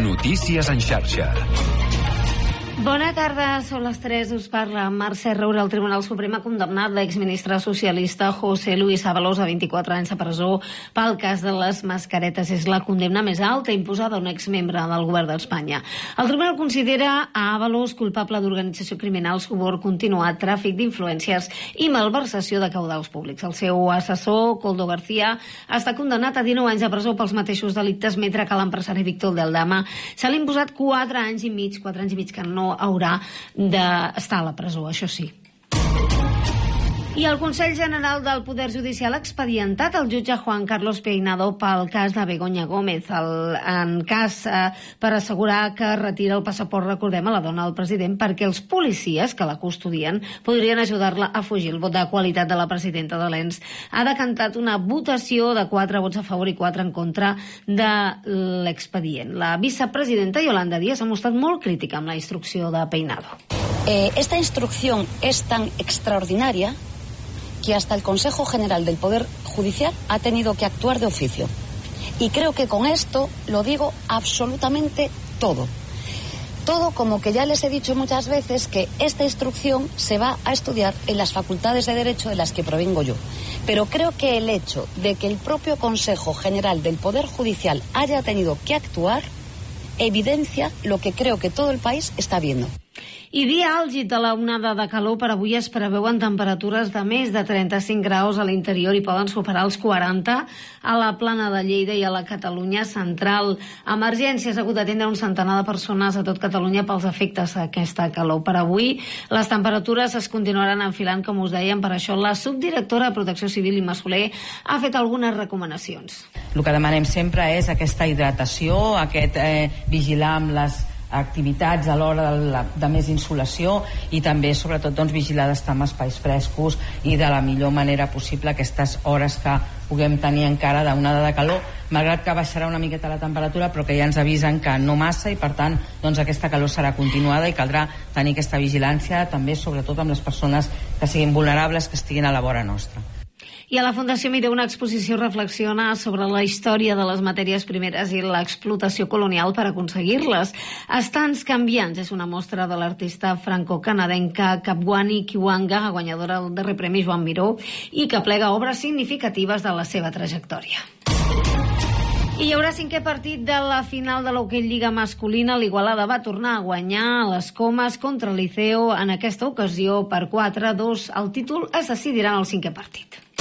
Notícies en xarxa. Bona tarda, són les 3, us parla Mercè Roura. El Tribunal Suprem ha condemnat l'exministre socialista José Luis Ábalos a 24 anys de presó pel cas de les mascaretes. És la condemna més alta imposada a un exmembre del govern d'Espanya. El Tribunal considera a Ábalos culpable d'organització criminal, suborn continuat, tràfic d'influències i malversació de caudals públics. El seu assessor, Koldo García, està condemnat a 19 anys de presó pels mateixos delictes, mentre que l'empresari Víctor del Dama se l'ha imposat 4 anys i mig que no haurà d'estar a la presó, això sí. I el Consell General del Poder Judicial ha expedientat el jutge Juan Carlos Peinado pel cas de Begoña Gómez, en cas per assegurar que retira el passaport, recordem, a la dona del president, perquè els policies que la custodien podrien ajudar-la a fugir. El vot de qualitat de la presidenta de l'ENS ha decantat una votació de 4 vots a favor i 4 en contra de l'expedient. La vicepresidenta Yolanda Díaz ha mostrat molt crítica amb la instrucció de Peinado. Esta instrucción es tan extraordinaria que hasta el Consejo General del Poder Judicial ha tenido que actuar de oficio. Y creo que con esto lo digo absolutamente todo. Todo, como que ya les he dicho muchas veces, que esta instrucción se va a estudiar en las facultades de Derecho de las que provengo yo. Pero creo que el hecho de que el propio Consejo General del Poder Judicial haya tenido que actuar evidencia lo que creo que todo el país está viendo. I dia àlgid de la onada de calor. Per avui es preveuen temperatures de més de 35 graus a l'interior i poden superar els 40 a la plana de Lleida i a la Catalunya central. Emergències, ha hagut d'atendre un centenar de persones a tot Catalunya pels efectes d'aquesta calor. Per avui les temperatures es continuaran enfilant, com us dèiem. Per això la subdirectora de Protecció Civil, Imma Soler, ha fet algunes recomanacions. El que demanem sempre és aquesta hidratació, aquest vigilar amb les activitats a l'hora de més insolació i també, sobretot, vigilar d'estar en espais frescos i de la millor manera possible aquestes hores que puguem tenir encara d'onada de calor, malgrat que baixarà una miqueta la temperatura, però que ja ens avisen que no massa i, per tant, aquesta calor serà continuada i caldrà tenir aquesta vigilància també, sobretot amb les persones que siguin vulnerables, que estiguin a la vora nostra. I a la Fundació Miró una exposició reflexiona sobre la història de les matèries primeres i l'explotació colonial per aconseguir-les. Estants canviants és una mostra de l'artista franco-canadenca Kapwani Kiwanga, guanyadora del darrer Premi Joan Miró, i que plega obres significatives de la seva trajectòria. I hi haurà 5è partit de la final de l'Hockey Lliga masculina. L'Igualada va tornar a guanyar a les Comas contra el Liceo, en aquesta ocasió per 4-2. El títol es decidirà en el 5è partit.